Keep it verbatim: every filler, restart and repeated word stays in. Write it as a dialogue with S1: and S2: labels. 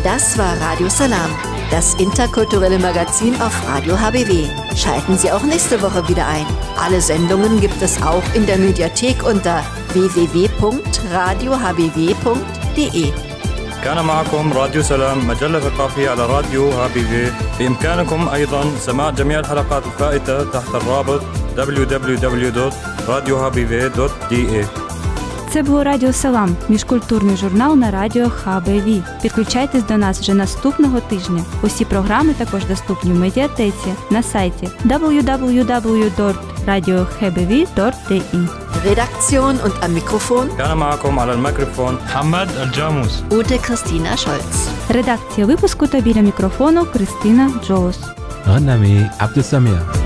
S1: Das war Radio Salam, das interkulturelle Magazin auf Radio H B W. Schalten Sie auch nächste Woche wieder ein. Alle Sendungen gibt es auch in der Mediathek unter w w w punkt radio h b w punkt d e.
S2: كان معكم راديو سلام مجلة ثقافية على راديو ها بي في. بإمكانكم أيضا سماع جميع الحلقات الفائتة تحت الرابط دبليو دبليو دبليو دوت راديو ها بي في دوت ді ей.
S3: Це був Радіо Салам, міжкультурний журнал на радіо Ха Бе Ві. Підключайтесь до нас вже наступного тижня. Усі програми також доступні в медіатеці на сайті дабл ю дабл ю дабл ю точка радіо ха бе ві точка ді ей.
S1: Redaktion und am Mikrofon
S2: كان معكم على الميكروفون
S4: محمد الجاموس.
S1: Ute Christina Scholz.
S3: Редакція випуску та біля мікрофону Кристина Джолос.
S5: غنمي عبد السميع.